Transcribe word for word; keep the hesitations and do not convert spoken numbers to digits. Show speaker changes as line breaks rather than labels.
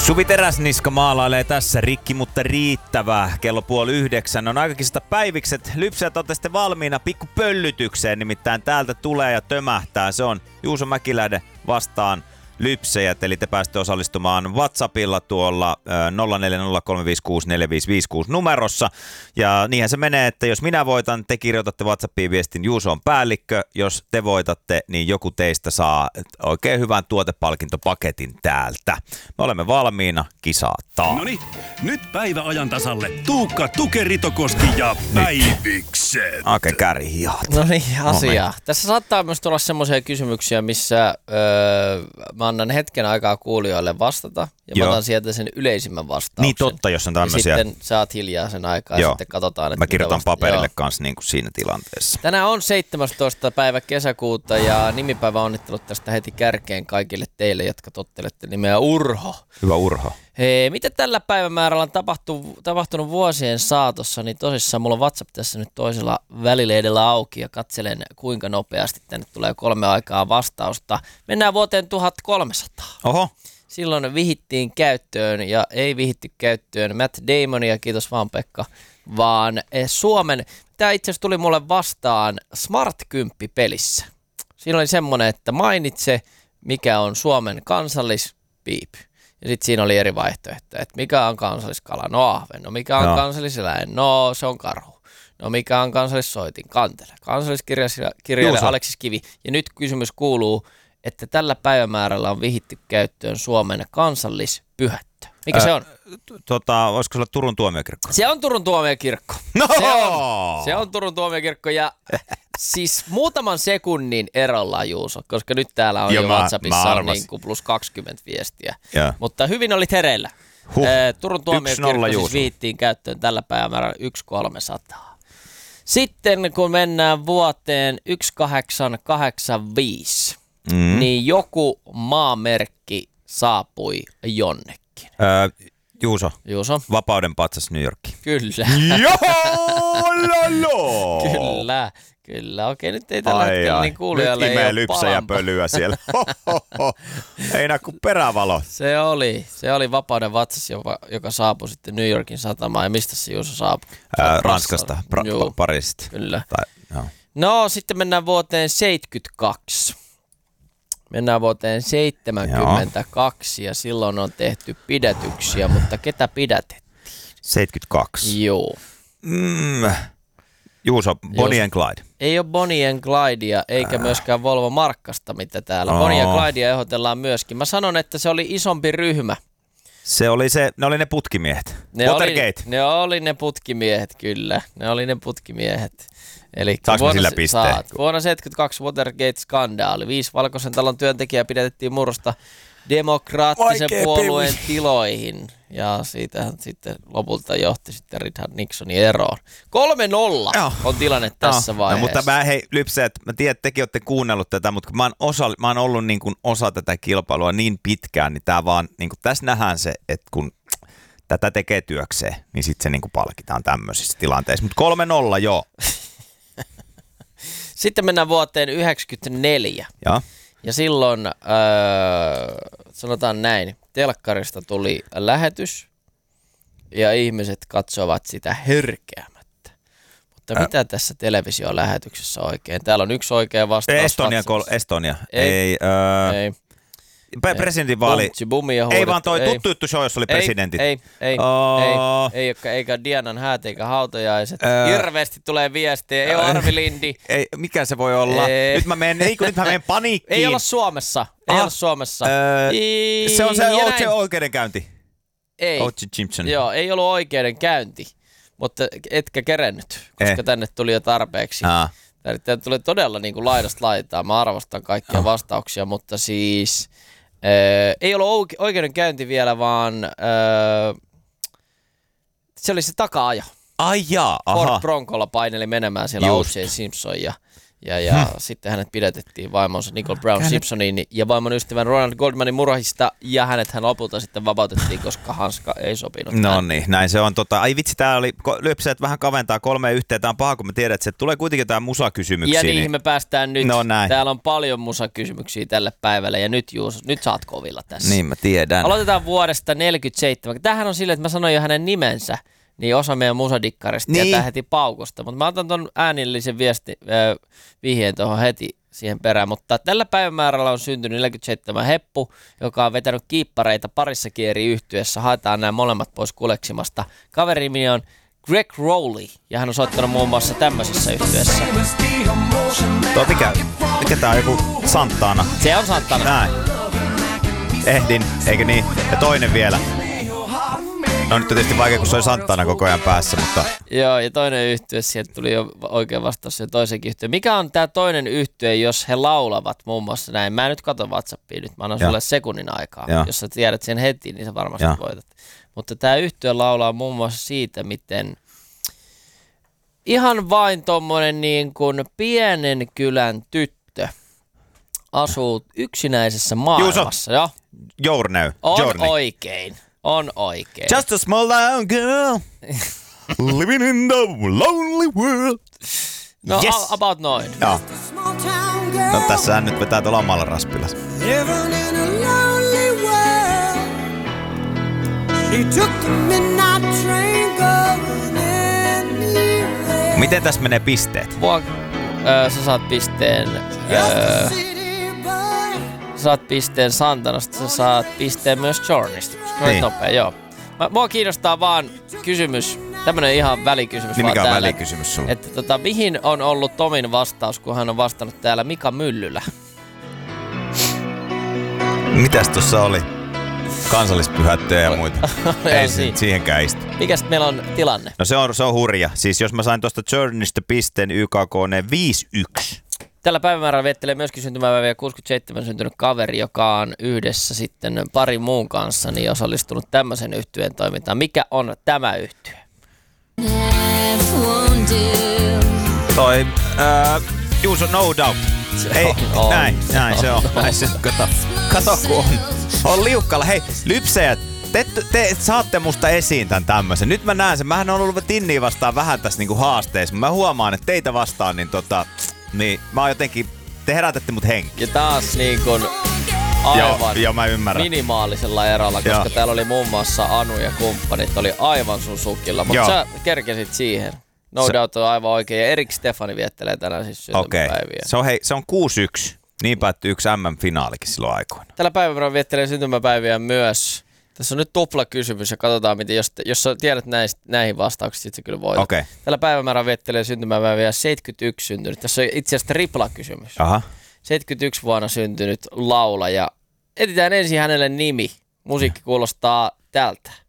Suvi Teräsniska maalailee tässä rikki, mutta riittävä. Kello puoli yhdeksän on aikakin sitä päivikset. Lypsäjät olette sitten valmiina pikku pöllytykseen, nimittäin täältä tulee ja tömähtää. Se on Juuso Mäkilähde vastaan lypsäjät, eli te pääsette osallistumaan WhatsAppilla tuolla nolla neljä nolla kolme viisi kuusi neljä viisi viisi kuusi numerossa. Ja niinhän se menee, että jos minä voitan, te kirjoitatte WhatsAppiin viestin Juuso on päällikkö. Jos te voitatte, niin joku teistä saa oikein hyvän tuotepalkintopaketin täältä. Me olemme valmiina, kisaa taas.
Noniin, nyt päivä ajan tasalle. Tuukka Tukeritokoski ja Päivikset.
Okei, kääri hihat.
No niin, asiaa. Tässä saattaa myös tulla semmoisia kysymyksiä, missä öö, mä annan hetken aikaa kuulijoille vastata ja Joo. mä otan sieltä sen yleisimmän vastauksen.
Niin totta, jos on tämmöisiä.
Ja sitten saat hiljaa sen aikaa ja sitten katsotaan. Että
mä kirjoitan
vasta...
paperille
Joo.
kanssa niin kuin siinä tilanteessa.
Tänään on seitsemästoista päivä kesäkuuta ja nimipäivä onnittelut tästä heti kärkeen kaikille teille, jotka tottelette nimeä Urho.
Hyvä Urho.
Hei, mitä tällä päivämäärällä on tapahtu, tapahtunut vuosien saatossa, niin tosissaan mulla on WhatsApp tässä nyt toisella välilehdellä auki ja katselen kuinka nopeasti tänne tulee kolme aikaa vastausta. Mennään vuoteen tuhatkolmesataa.
Oho. Silloin
vihittiin käyttöön ja ei vihitty käyttöön Matt Damonia, kiitos vaan Pekka, vaan Suomen, tämä itse asiassa tuli mulle vastaan Smart kymmenen pelissä. Siinä oli semmoinen, että mainitse mikä on Suomen kansallispiip. Ja sitten siinä oli eri vaihtoehtoja, että mikä on kansalliskala, no ahven, no mikä on no. kansalliseläin, no se on karhu, no mikä on kansallissoitin, kantele, kansalliskirjailija Aleksis Kivi. Ja nyt kysymys kuuluu, että tällä päivämäärällä on vihitty käyttöön Suomen kansallispyhättö. Mikä Ää, se on?
Tota, olisiko se olla Turun tuomiokirkko?
Se on Turun tuomiokirkko.
No!
Se on, se on Turun tuomiokirkko ja siis muutaman sekunnin erolla Juuso, koska nyt täällä on jo, jo WhatsAppissa on niin kuin plus kaksikymmentä viestiä. Ja. Mutta hyvin olit hereillä. Huh. Turun tuomiokirkko siis viittiin käyttöön tällä päivänä yksi kolmesataa. Sitten kun mennään vuoteen yksi kahdeksan kahdeksan viisi, mm. niin joku maamerkki saapui jonnekin.
Öö, Juuso.
Juuso.
Vapauden patsas New York.
Kyllä.
Joo,
Kyllä, kyllä. Okei, nyt ei tällä ai hetkellä ai. Niin kuulijalle
nyt imee lypsä ja pölyä siellä. Ei näy kuin perävalo.
Se oli, se oli Vapauden vatsas, joka, joka saapui sitten New Yorkin satamaan. Ja mistä se Juuso saapui?
Ää, Ranskasta, pra- Pariisista.
Kyllä.
Tai, no.
no, sitten mennään vuoteen seitsemänkymmentäkaksi. Mennään vuoteen seitsemänkymmentäkaksi Joo. ja silloin on tehty pidätyksiä, mutta ketä pidätettiin?
seitsemänkymmentäkaksi
Joo.
Mm. Juuso, Bonnie and Clyde.
Ei ole Bonnie and Clydea eikä äh. myöskään Volvo Markkasta, mitä täällä. Oh. Bonnie and Clydea ehdotellaan myöskin. Mä sanon, että se oli isompi ryhmä.
Se oli se, ne oli ne putkimiehet.
Ne
Watergate.
Oli, ne oli ne putkimiehet, kyllä. Ne oli ne putkimiehet. Eli
saanko sillä pisteen?
Vuonna seitsemänkymmentäkaksi Watergate-skandaali. Viisi Valkoisen talon työntekijää pidätettiin murrosta demokraattisen Vaikea puolueen peli. tiloihin. Ja siitähän sitten lopulta johti sitten Richard Nixonin eroon. kolme nolla oh. on tilanne tässä oh. vaiheessa.
No, mutta mä, hei lypsäjät, mä tiedän, että tekin olette kuunnellut tätä, mutta kun mä oon, osa, mä oon ollut niin kuin osa tätä kilpailua niin pitkään, niin tää vaan, niin kuin tässä nähdään se, että kun tätä tekee työkseen, niin sitten se niin kuin palkitaan tämmöisissä tilanteissa. Mutta kolme nolla, joo.
Sitten mennään vuoteen yhdeksänkymmentäneljä.
Ja,
ja silloin, öö, sanotaan näin, telkkarista tuli lähetys ja ihmiset katsovat sitä herkeämättä. Mutta Ä- mitä tässä televisiolähetyksessä oikein? Täällä on yksi oikea vastaus.
Estonia, kol- Estonia. Ei. Ei, öö,
ei.
Presidentinvaali. Ei vaan toi
ei.
tuttu juttu show, jossa oli
ei,
presidentit.
Ei, ei,
oh.
ei, ei, eikä Dianan häät eikä hautajaiset. Öö. Hirveästi tulee viestiä. Ei ole Arvi Lindi.
Ei, mikä se voi olla? Ei. Nyt mä menen, ei kun nyt mä menen paniikkiin.
Ei olla Suomessa. Ei ah. olla Suomessa.
Öö, se on se, o- se oikeudenkäynti.
Ei.
O J Simpson.
Joo, ei ollut oikeudenkäynti. Mutta etkä kerennyt, koska eh. tänne tuli jo tarpeeksi. Ah. Tänne tuli todella niin kuin laidasta laitaan. Mä arvostan kaikkia oh. vastauksia, mutta siis... Öö, ei ollut oikeudenkäynti vielä, vaan öö, se oli se taka-ajo.
Ai jaa, aha.
Ford Broncolla paineli menemään siellä O J Simpson ja, Ja, ja hmm. sitten hänet pidätettiin vaimonsa Nicole Brown Hänet... Simpsonin ja vaimon ystävän Ronald Goldmanin murhista, ja hänet hän lopulta sitten vapautettiin, koska hanska ei sopinut.
No niin, näin se on. Tota, ai vitsi, tää oli, lypsäjät vähän kaventaa kolmeen yhteen. Tää on paha, kun me tiedät, että tulee kuitenkin jotain musakysymyksiä.
Ja niihin niin me päästään nyt.
No näin.
Täällä on paljon musakysymyksiä tälle päivälle, ja nyt Juuso, nyt sä oot kovilla tässä.
Niin mä tiedän.
Aloitetaan vuodesta neljäkymmentäseitsemän. Tämähän on silleen, että mä sanoin jo hänen nimensä. Niin osa meidän musadikkarista niin. Tietää heti paukusta, mutta mä otan ton äänillisen viesti, äh, vihjeen tuohon heti siihen perään, mutta tällä päivämäärällä on syntynyt neljäkymmentäseitsemän heppu, joka on vetänyt kiippareita parissakin eri yhtyessä. Haetaan nämä molemmat pois kuleksimasta. Kaverini on Greg Rowley ja hän on soittanut muun muassa tämmöisessä yhtyessä.
Tuo mikä, mikä tää on, joku Santana?
Se on Santana.
Näin. Ehdin, eikö niin? Ja toinen vielä. No nyt on tietysti vaikea, kun se oli Santana koko ajan päässä, mutta...
Joo, ja toinen yhtye, sieltä tuli jo oikein vastaus ja toisenkin yhtye. Mikä on tää toinen yhtye, jos he laulavat muun muassa näin? Mä en nyt katso WhatsAppia nyt, mä annan ja. sulle sekunnin aikaa. Ja. Jos sä tiedät sen heti, niin sä varmasti ja. voitat. Mutta tää yhtye laulaa muun muassa siitä, miten... Ihan vain tommonen niin kuin pienen kylän tyttö asuu yksinäisessä maailmassa.
Juuso, Journey.
On
Journey.
oikein. On oikein.
Just a small town girl, living in the lonely world.
No
yes.
a- about noin.
Joo. No tässähän nyt vetää tuolla omalla raspilla. Miten tässä menee pisteet?
Mua, öö, sä saat pisteen... Öö, sä saat pisteen Santanasta, sä saat pisteen myös Journeysta, koska niin. nopea, joo. Mä, mua kiinnostaa vaan kysymys, tämmönen ihan välikysymys.
Niin mikä on
täällä,
välikysymys sulla?
Että tota, mihin on ollut Tomin vastaus, kun hän on vastannut täällä Mika Myllylä?
Mitäs tossa oli? Kansallispyhättöjä ja muita. Ei se siihenkään istu.
Mikäs meillä on tilanne?
No se on, se on hurja. Siis jos mä sain tuosta Journeystä pisteen Y K K viisi yksi.
Tällä päivämäärällä viettelee myöskin syntymäpäivää kuusikymmentäseitsemän syntynyt kaveri, joka on yhdessä sitten parin muun kanssa niin osallistunut tämmöisen yhtyeen toimintaan. Mikä on tämä yhtye?
Toi, äh, Juuso, No Doubt.
Se
Ei,
on, on,
näin,
se
näin
on,
se on.
on.
Näin se, kato, kato kun on, on liukkalla. Hei, lypsäjät, te, te saatte musta esiin tän tämmösen. Nyt mä näen sen. Mähän on ollut Tinniä vastaan vähän tässä niinku haasteessa. Mä huomaan, että teitä vastaan, niin tota... Niin, mä oon jotenkin, te herätätte mut henki.
Ja taas niin kuin aivan
joo, joo, mä ymmärrän.
Minimaalisella erolla, koska joo. Täällä oli muun muassa Anu ja kumppanit, oli aivan sun sukilla, mutta sä kerkesit siihen. No se... Doubt on aivan oikein, ja Erik Stefani viettelee tänään siis syntymäpäiviä. Okay.
Se on, hei, se on kuusi yksi, niin päättyi yksi M M-finaalikin silloin aikoina.
Tällä päivällä viettelee syntymäpäiviä myös. Tässä on nyt tupla kysymys ja katsotaan, miten, jos, jos sä tiedät näistä, näihin vastauksiin, sit sä kyllä voitat.
Okay.
Tällä päivämäärä viettelee syntymäpäiviä seitsemänkymmentäyksi syntynyt. Tässä on itse asiassa tripla kysymys.
Aha.
seitsemänkymmentäyksi vuonna syntynyt laulaja. Etsitään ensin hänelle nimi. Musiikki kuulostaa tältä.